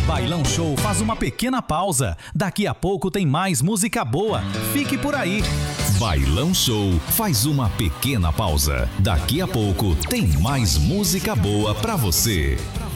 Bailão Show faz uma pequena pausa. Daqui a pouco tem mais música boa. Fique por aí. Bailão Show faz uma pequena pausa. Daqui a pouco tem mais música boa pra você.